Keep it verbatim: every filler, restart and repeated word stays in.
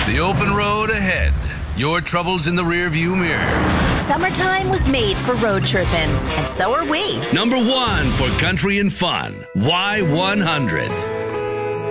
The open road ahead. Your troubles in the rearview mirror. Summertime was made for road tripping, and so are we. Number one for country and fun. Y one hundred.